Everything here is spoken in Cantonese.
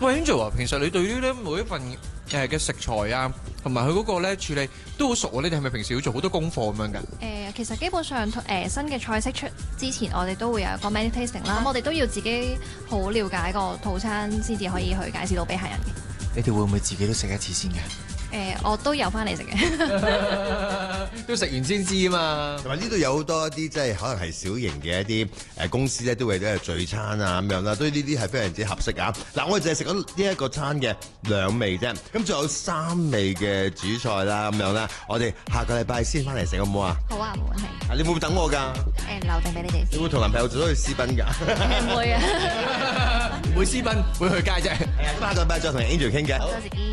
喂 Angel 啊，平時你對於咧每一份嘅食材啊，同埋佢嗰個咧處理都好熟喎。你哋係咪平時要做好多功課咁樣㗎？ 其實基本上新嘅菜式出之前，我哋都會有一個 menu tasting 啦。咁我哋都要自己好了解個套餐，先至可以去介紹到俾客人嘅。 你哋會唔會自己都食一次先嘅？ 我都有翻嚟食嘅， 都食完先知啊嘛。 同埋呢度有好多一啲即係可能係小型嘅一啲公司咧，都會咧聚餐啊咁樣啦，所以呢啲係非常之合適啊！嗱，我哋淨係食咗呢一個餐嘅2味啫，咁仲有3味嘅主菜啦咁樣啦，我哋下個禮拜先翻嚟食好唔好啊？ 好啊，冇問題。 你會唔會等我㗎？ 留定俾你哋先。 你會同男朋友做咗去私奔㗎？ 唔會啊， 唔會私奔，會去街啫。 咁下個禮拜再同 Angel 傾嘅。 多謝。